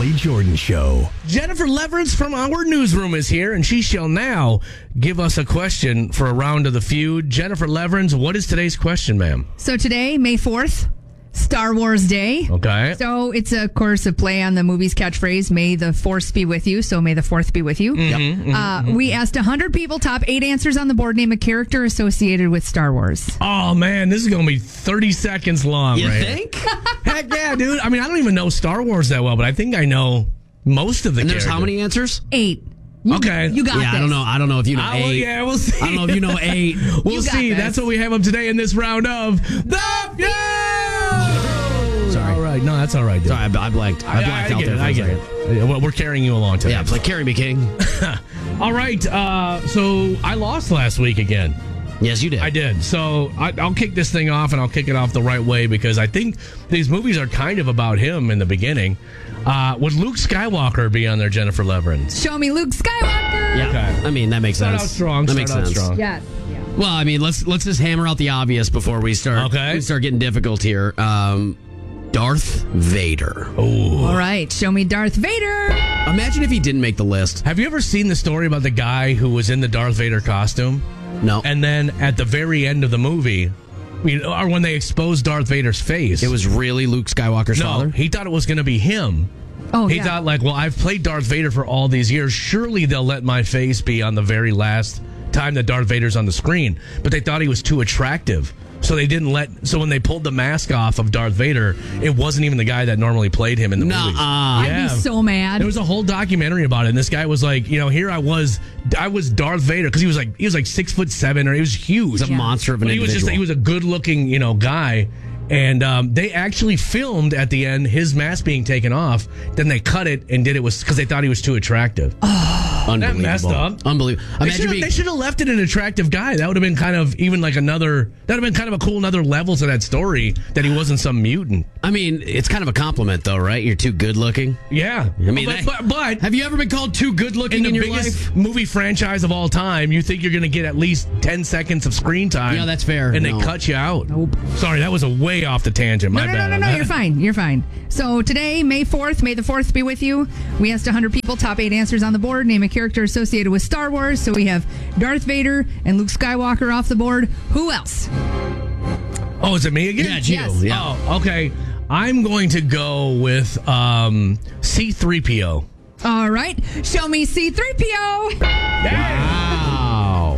Molly Jordan Show. Jennifer Leverance from our newsroom is here, and she shall now give us a question for a round of the feud. Jennifer Leverance, what is today's question, ma'am? So today, May 4th, Star Wars Day. Okay. So it's, of course, a play on the movie's catchphrase, May the Force be with you. So may the 4th be with you. We asked 100 people, top 8 answers on the board. Name a character associated with Star Wars. Oh, man, this is going to be 30 seconds long, You right? think? Heck yeah, dude. I mean, I don't even know Star Wars that well, but I think I know most of the And there's characters. how many answers? 8. Okay. You got Yeah, this. I don't know if you know Well, 8. yeah, we'll see. I don't know if you know 8. We'll You got see. this. That's what we have up today in this round of The Feud! Sorry. All right. No, that's all right, dude. Sorry, I blanked. I blanked out get there it. for I a get second. it. Well, we're carrying you along today. Yeah, it's like carry me, King. All right. So I lost last week again. Yes, you did. I did. So I'll kick this thing off, and I'll kick it off the right way because I think these movies are kind of about him in the beginning. Would Luke Skywalker be on there, Jennifer Leverance? Show me Luke Skywalker. Yeah. Okay. I mean, that makes Start sense. out strong. That Start makes out sense. strong. Yes. Yeah. Well, I mean, let's just hammer out the obvious before we start. Okay. We start getting difficult here. Darth Vader. All right. Show me Darth Vader. Imagine if he didn't make the list. Have you ever seen the story about the guy who was in the Darth Vader costume? No. And then at the very end of the movie, or when they exposed Darth Vader's face, It was really Luke Skywalker's no, father? he thought it was going to be him. Oh, He yeah. thought, like, well, I've played Darth Vader for all these years. Surely they'll let my face be on the very last time that Darth Vader's on the screen. But they thought he was too attractive. So they didn't let. So when they pulled the mask off of Darth Vader, it wasn't even the guy that normally played him in the movies. Nuh-uh. I'd be so mad. There was a whole documentary about it, and this guy was like, here I was Darth Vader because he was like 6'7", or he was huge. He's a monster of an But he individual. was a good looking guy. And they actually filmed at the end his mask being taken off. Then they cut it and did it because they thought he was too attractive. Unbelievable. That messed up. Unbelievable. They should have left it an attractive guy. That would have been kind of even like that would have been kind of a cool another level to that story that he wasn't some mutant. I mean, it's kind of a compliment, though, right? You're too good looking. Yeah. I mean, but have you ever been called too good looking in the your biggest life? movie franchise of all time, you think you're going to get at least 10 seconds of screen time. Yeah, that's fair. And No. they cut you out. Nope. Sorry, that was a way off the tangent. My bad. No. You're fine. You're fine. So today, May 4th, May the 4th be with you. We asked 100 people, top 8 answers on the board. Name a character associated with Star Wars. So we have Darth Vader and Luke Skywalker off the board. Who else? Oh, is it me again? Yeah, it's you. Yes. Yeah. Oh, okay. I'm going to go with C-3PO. All right. Show me C-3PO. Wow.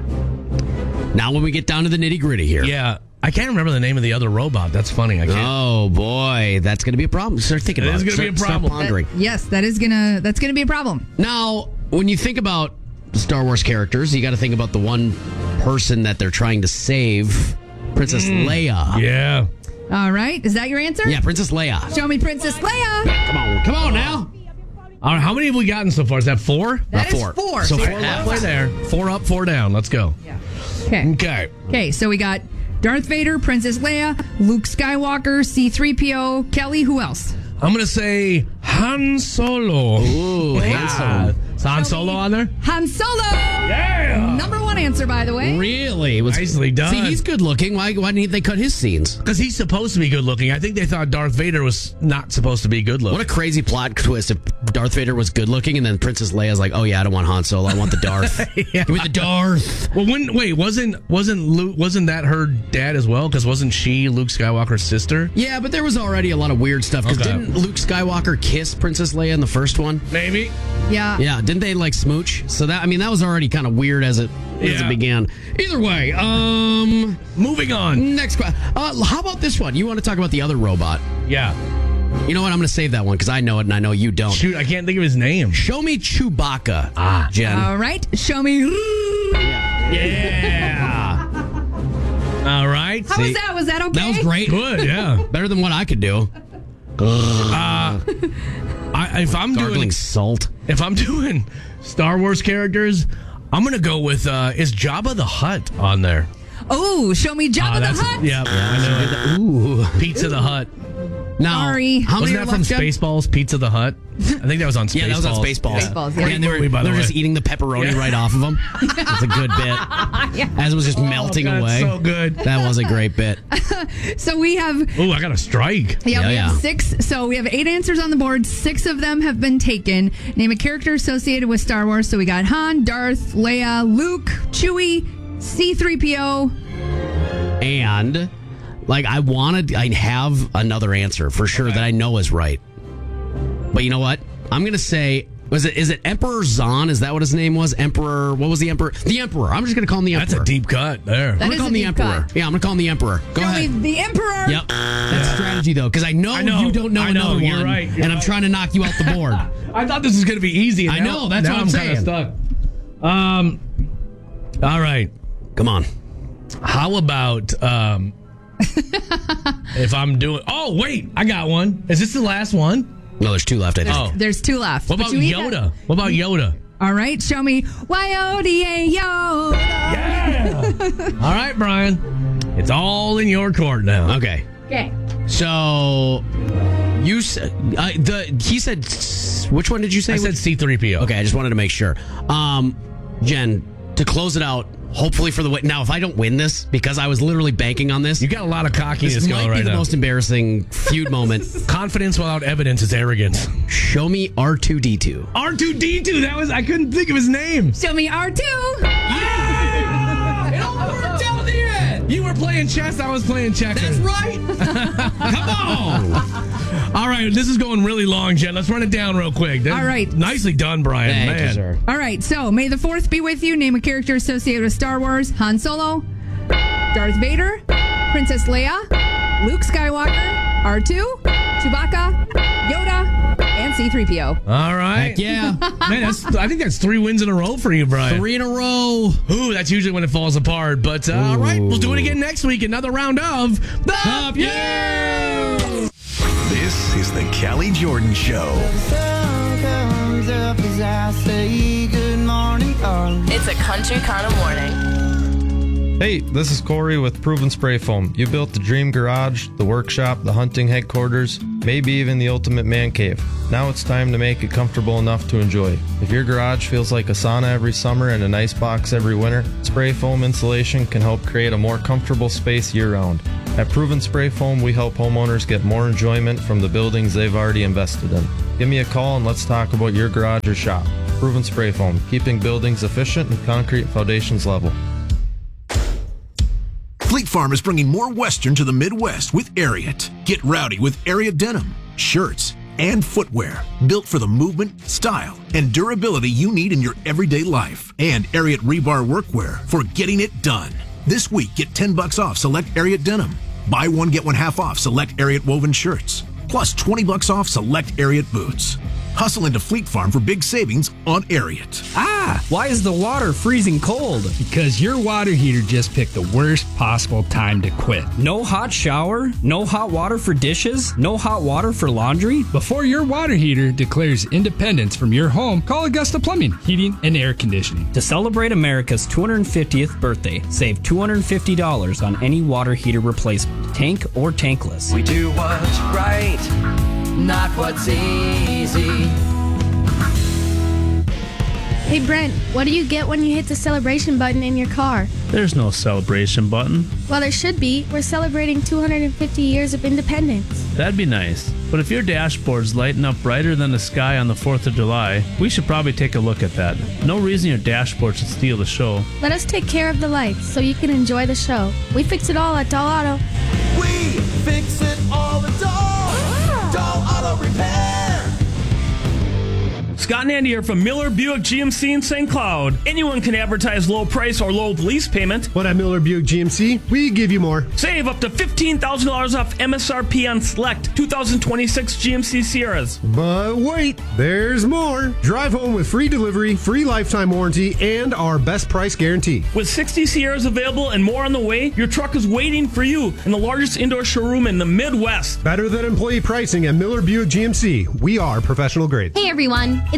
Now, when we get down to the nitty gritty here. Yeah. I can't remember the name of the other robot. That's funny. I can't. Oh boy, that's going to be a problem. Start thinking It about is it. gonna be a Start problem. pondering. Yes, that's gonna be a problem. Now, when you think about Star Wars characters, you got to think about the one person that they're trying to save, Princess Leia. Yeah. All right. Is that your answer? Yeah, Princess Leia. Show me Princess Leia. Come on now. All right, how many have we gotten so far? Is that 4? That is Four. 4. So you're four Halfway there. 4 up, 4 down. Let's go. Yeah. Okay. Okay. Okay. So we got Darth Vader, Princess Leia, Luke Skywalker, C-3PO, Kelly. Who else? I'm going to say Han Solo. Ooh, handsome. Is Han Solo on there? Han Solo. Yeah. Number 1 answer, by the way. Really? It was Nicely done. See, he's good looking. Why didn't they cut his scenes? Because he's supposed to be good looking. I think they thought Darth Vader was not supposed to be good looking. What a crazy plot twist if Darth Vader was good looking and then Princess Leia's like, oh yeah, I don't want Han Solo, I want the Darth. Yeah. Give me the Darth. Well, wasn't that her dad as well? Because wasn't she Luke Skywalker's sister? Yeah, but there was already a lot of weird stuff. Because Okay. didn't Luke Skywalker kiss Princess Leia in the first one? Maybe. Yeah. Yeah, didn't they like smooch? So that was already kind of weird as it Yeah. began. Either way, Moving on. next question. How about this one? You want to talk about the other robot? Yeah. You know what? I'm going to save that one because I know it and I know you don't. Shoot, I can't think of his name. Show me Chewbacca, Jen. All right. Show me. Yeah. All right. How was that? Was that okay? That was great. Good, yeah. Better than what I could do. If I'm Gargling salt. doing Star Wars characters, I'm gonna go with is Jabba the Hutt on there? Oh, show me Jabba the Hutt. Yeah, I know. Ooh. Pizza the Hutt. Now, Sorry. how many Wasn't are that from left, Jen? Spaceballs, Pizza the Hut? I think that was on Spaceballs. Yeah, that was on Spaceballs. Spaceballs, yeah. and they Movie, by the were way. just eating the pepperoni right off of them. That's a good bit. As it was just melting God, away. so good. That was a great bit. So we have Oh, I got a strike. we Yeah. have 6. So we have 8 answers on the board. 6 of them have been taken. Name a character associated with Star Wars. So we got Han, Darth, Leia, Luke, Chewie, C-3PO. And I have another answer for sure that I know is right. But you know what? I'm gonna say, is it Emperor Zahn? Is that what his name was? Emperor, what was the Emperor? The Emperor. I'm just gonna call him the Emperor. That's a deep cut there. That I'm gonna is call a him the deep Emperor. cut. Yeah, I'm gonna call him the Emperor. Go Joey, ahead. the Emperor. Yep. That's strategy though, because I know you don't know I know, another you're one. right, you're and I'm right. trying to knock you out the board. I thought this was going to be easy. And I know, that's now what I'm kind of saying. stuck. All right. Come on. How about if I'm doing? Oh wait, I got one. Is this the last one? No, there's 2 left. I think. Oh. There's 2 left. What But about you eat Yoda? that- What about Yoda? All right, show me Y-O-D-A-Yoda. Yeah. All right, Brian. It's all in your court now. Okay. Okay. So you said he said which one did you say? I said C-3PO. Okay, I just wanted to make sure. Jen, to close it out, hopefully for the win. Now, if I don't win this, because I was literally banking on this, You got a lot of cockiness this going might right be the now. most embarrassing feud moment. Confidence without evidence is arrogance. Show me R2D2. R2D2. That was I couldn't think of his name. Show me R2. It all worked out in the end. You were playing chess. I was playing checkers. right. Come on. All right, this is going really long, Jen. Let's run it down real quick. All right. Nicely done, Brian. Thank you, Man. sir. All right, so may the 4th be with you. Name a character associated with Star Wars. Han Solo, Darth Vader, Princess Leia, Luke Skywalker, R2, Chewbacca, Yoda, and C-3PO. All right. Heck yeah. Man, I think that's 3 wins in a row for you, Brian. 3 in a row. Ooh, that's usually when it falls apart. But all right, we'll do it again next week. Another round of The Up View. This is the Callie Jordan Show. It's a country kind of morning. Hey, this is Corey with Proven Spray Foam. You built the dream garage, the workshop, the hunting headquarters, maybe even the ultimate man cave. Now it's time to make it comfortable enough to enjoy. If your garage feels like a sauna every summer and an ice box every winter, Spray Foam insulation can help create a more comfortable space year-round. At Proven Spray Foam, we help homeowners get more enjoyment from the buildings they've already invested in. Give me a call and let's talk about your garage or shop. Proven Spray Foam, keeping buildings efficient and concrete foundations level. Fleet Farm is bringing more Western to the Midwest with Ariat. Get rowdy with Ariat denim, shirts, and footwear built for the movement, style, and durability you need in your everyday life. And Ariat rebar workwear for getting it done. This week, get $10 off select Ariat denim. Buy one, get one half off select Ariat woven shirts. Plus $20 off select Ariat boots. Hustle into Fleet Farm for big savings on Ariat. Why is the water freezing cold? Because your water heater just picked the worst possible time to quit. No hot shower, no hot water for dishes, no hot water for laundry. Before your water heater declares independence from your home, call Augusta Plumbing, Heating, and Air Conditioning. To celebrate America's 250th birthday, save $250 on any water heater replacement, tank or tankless. We do what's right, not what's easy. Hey Brent, what do you get when you hit the celebration button in your car? There's no celebration button. Well, there should be. We're celebrating 250 years of independence. That'd be nice. But if your dashboard's lighting up brighter than the sky on the 4th of July, we should probably take a look at that. No reason your dashboard should steal the show. Let us take care of the lights so you can enjoy the show. We fix it all at Doll Auto. We fix it all at Doll Auto Repair. Scott and Andy here from Miller Buick GMC in St. Cloud. Anyone can advertise low price or low lease payment. But at Miller Buick GMC, we give you more. Save up to $15,000 off MSRP on select 2026 GMC Sierras. But wait, there's more. Drive home with free delivery, free lifetime warranty, and our best price guarantee. With 60 Sierras available and more on the way, your truck is waiting for you in the largest indoor showroom in the Midwest. Better than employee pricing at Miller Buick GMC. We are professional grade. Hey everyone, it's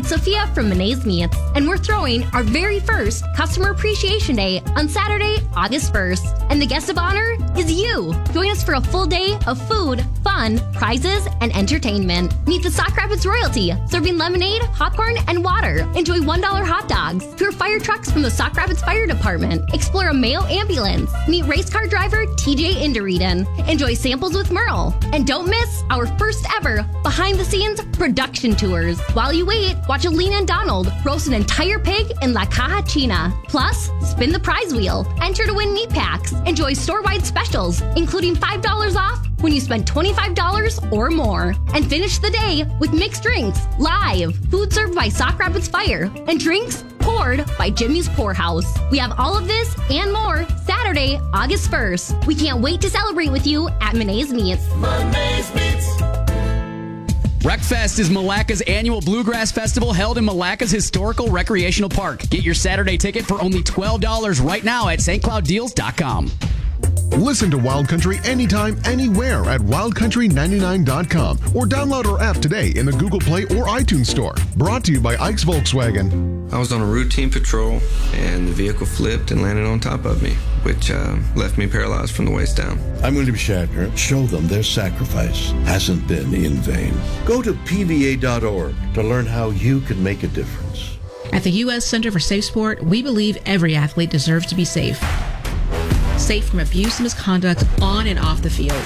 It's Sophia from Monet's Meats, and we're throwing our very first Customer Appreciation Day on Saturday, August 1st. And the guest of honor is you. Join us for a full day of food, fun, prizes, and entertainment. Meet the Sauk Rapids royalty, serving lemonade, popcorn, and water. Enjoy $1 hot dogs, tour fire trucks from the Sauk Rapids Fire Department, explore a mail ambulance, meet race car driver TJ Indereden, enjoy samples with Merle, and don't miss our first ever behind-the-scenes production tours. While you wait, watch Alina and Donald roast an entire pig in La Caja China. Plus, spin the prize wheel, enter to win meat packs, enjoy store-wide specials, including $5 off when you spend $25 or more. And finish the day with mixed drinks, live, food served by Sauk Rapids Fire, and drinks poured by Jimmy's Poorhouse. We have all of this and more Saturday, August 1st. We can't wait to celebrate with you at Monet's Meats. Monet's Meats. Wreckfest is Malacca's annual bluegrass festival held in Malacca's historical recreational park. Get your Saturday ticket for only $12 right now at stclouddeals.com. Listen to Wild Country anytime, anywhere at wildcountry99.com or download our app today in the Google Play or iTunes Store. Brought to you by Ike's Volkswagen. I was on a routine patrol and the vehicle flipped and landed on top of me, which left me paralyzed from the waist down. I'm William Shatner. Show them their sacrifice hasn't been in vain. Go to PVA.org to learn how you can make a difference. At the U.S. Center for Safe Sport, we believe every athlete deserves to be safe. Safe from abuse and misconduct on and off the field.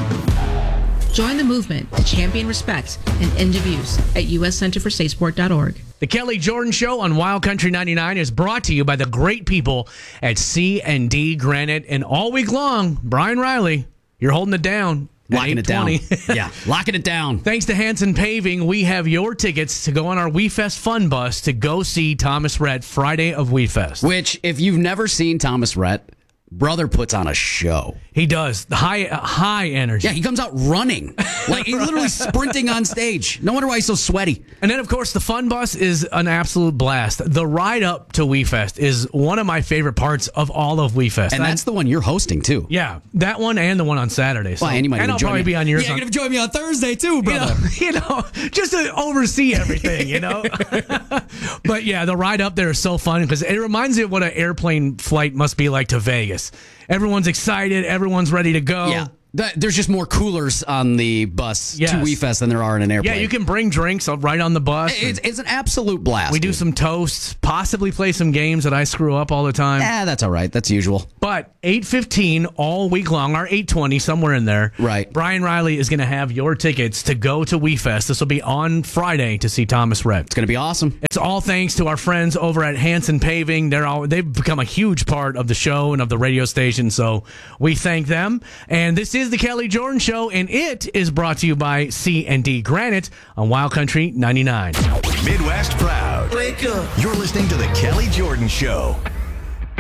Join the movement to champion respect and end abuse at uscenterforsafesport.org. The Kelly Jordan Show on Wild Country 99 is brought to you by the great people at C&D Granite. And all week long, Brian Riley, you're holding it down. Locking it down. Yeah, locking it down. Thanks to Hanson Paving, we have your tickets to go on our WeFest Fun Bus to go see Thomas Rhett Friday of WeFest. Which, if you've never seen Thomas Rhett, brother puts on a show. He does. High energy. Yeah, he comes out running. Like, he's literally sprinting on stage. No wonder why he's so sweaty. And then, of course, the Fun Bus is an absolute blast. The ride up to WeFest is one of my favorite parts of all of WeFest. And that's the one you're hosting, too. Yeah, that one and the one on Saturday. So. Well, and you might I'll probably be on yours. Yeah, you're going to join me on Thursday, too, brother. You know, just to oversee everything, you know? But, yeah, the ride up there is so fun because it reminds me of what an airplane flight must be like to Vegas. Everyone's excited. Everyone's ready to go. Yeah. There's just more coolers on the bus to WeFest than there are in an airplane. Yeah, you can bring drinks right on the bus. It's an absolute blast. We do some toasts, possibly play some games that I screw up all the time. Yeah, that's all right. That's usual. But 8:15 all week long, or 8:20, somewhere in there. Right. Brian Riley is going to have your tickets to go to WeFest. This will be on Friday to see Thomas Rhett. It's going to be awesome. It's all thanks to our friends over at Hanson Paving. They've become a huge part of the show and of the radio station, so we thank them. And this is the Kelly Jordan Show, and it is brought to you by C&D Granite on Wild Country 99. Midwest Proud. Wake up. You're listening to the Kelly Jordan Show.